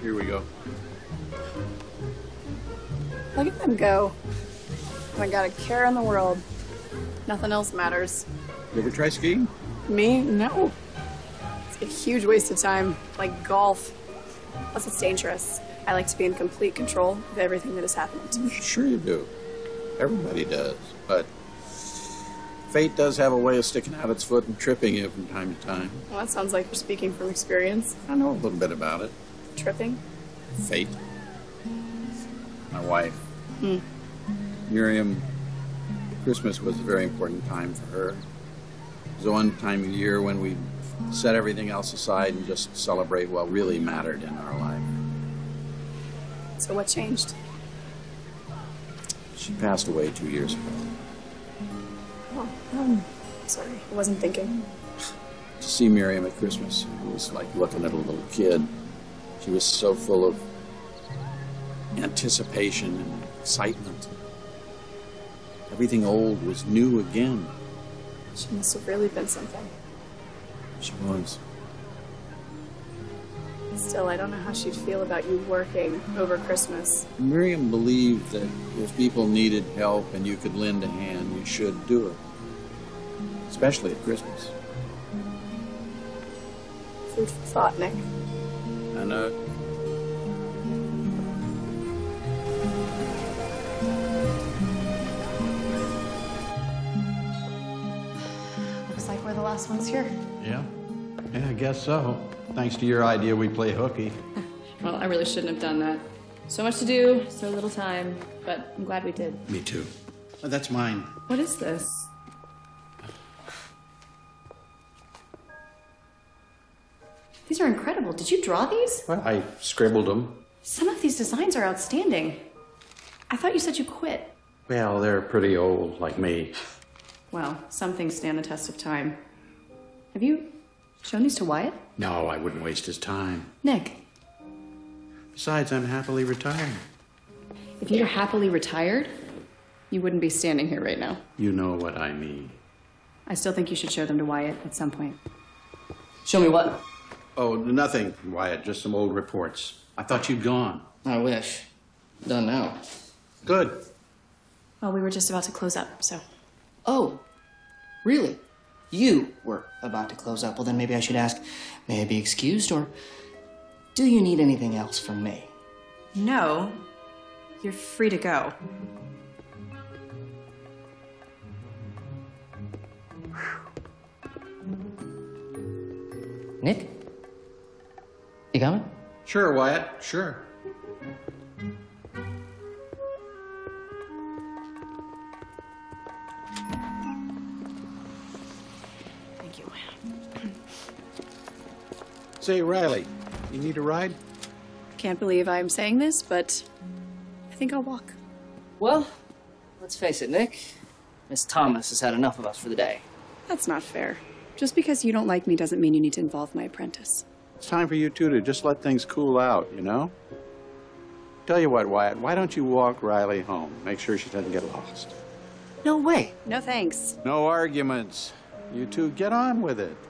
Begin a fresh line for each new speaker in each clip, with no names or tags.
Here we go.
Look at them go. I got a care in the world. Nothing else matters.
You ever try skiing?
Me? No. It's a huge waste of time, like golf. Plus, it's dangerous. I like to be in complete control of everything that has happened to me.
Sure you do. Everybody does. But fate does have a way of sticking out its foot and tripping you from time to time.
Well, that sounds like you're speaking from experience.
I know a little bit about it.
Tripping?
Fate. My wife. Miriam, Christmas was a very important time for her. It was the one time of year when we set everything else aside and just celebrate what really mattered in our life.
So what changed?
She passed away 2 years ago.
Oh, sorry. I wasn't thinking.
To see Miriam at Christmas, it was like looking at a little kid. She was so full of anticipation and excitement. Everything old was new again.
She must have really been something.
She was.
Still, I don't know how she'd feel about you working over Christmas.
Miriam believed that if people needed help and you could lend a hand, you should do it. Especially at Christmas.
Food for thought, Nick.
I know.
Looks like we're the last ones here.
Yeah, I guess so. Thanks to your idea, we play hooky.
Well, I really shouldn't have done that. So much to do, so little time, but I'm glad we did.
Me too. That's mine.
What is this? These are incredible. Did you draw these?
Well, I scribbled them.
Some of these designs are outstanding. I thought you said you quit.
Well, they're pretty old, like me.
Well, some things stand the test of time. Have you shown these to Wyatt?
No, I wouldn't waste his time.
Nick,
Besides, I'm happily retired.
if you're happily retired, you wouldn't be standing here right now.
You know what I mean.
I still think you should show them to Wyatt at some point. Show me what?
Oh, nothing, Wyatt. Just some old reports. I thought you'd gone.
I wish. Done now.
Good.
Well, we were just about to close up, so.
Oh, really? You were about to close up. Well, then maybe I should ask, may I be excused, or do you need anything else from me?
No, you're free to go.
Nick? You coming?
Sure, Wyatt. Sure.
Thank you.
Say, Riley, you need a ride?
Can't believe I'm saying this, but I think I'll walk.
Well, let's face it, Nick. Miss Thomas has had enough of us for the day.
That's not fair. Just because you don't like me doesn't mean you need to involve my apprentice.
It's time for you two to just let things cool out, you know? Tell you what, Wyatt, why don't you walk Riley home? Make sure she doesn't get lost.
No way.
No thanks.
No arguments. You two get on with it.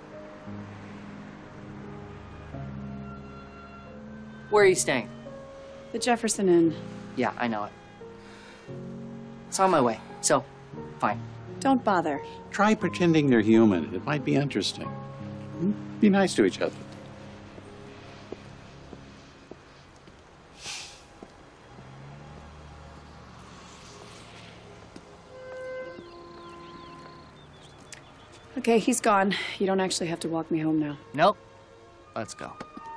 Where are you staying?
The Jefferson Inn.
Yeah, I know it. It's on my way, so fine.
Don't bother.
Try pretending they're human. It might be interesting. Be nice to each other.
Okay, he's gone. You don't actually have to walk me home now.
Nope. Let's go.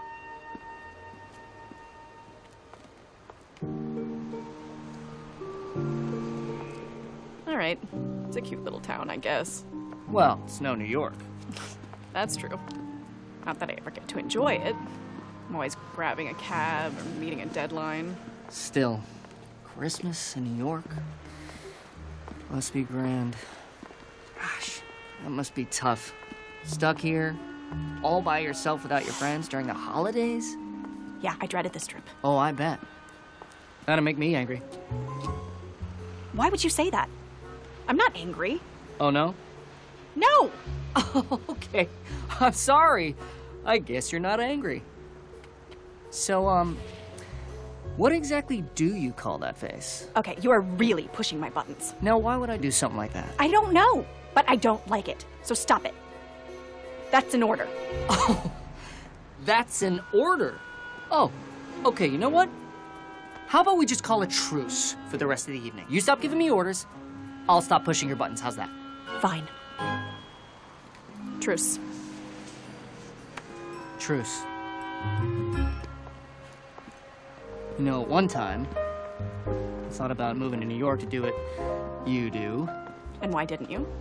All right. It's a cute little town, I guess.
Well, it's no New York.
That's true. Not that I ever get to enjoy it. I'm always grabbing a cab or meeting a deadline.
Still, Christmas in New York must be grand. Gosh, that must be tough. Stuck here, all by yourself without your friends during the holidays?
Yeah, I dreaded this trip.
Oh, I bet. That'd make me angry.
Why would you say that? I'm not angry.
Oh, no?
No!
Oh, okay. I'm sorry. I guess you're not angry. So, what exactly do you call that face?
Okay, you are really pushing my buttons.
Now, why would I do something like that?
I don't know, but I don't like it. So stop it. That's an order.
Oh, that's an order. Oh, okay, you know what? How about we just call a truce for the rest of the evening? You stop giving me orders, I'll stop pushing your buttons. How's that?
Fine. Truce.
Truce. You know, at one time, I thought about moving to New York to do what you do.
And why didn't you?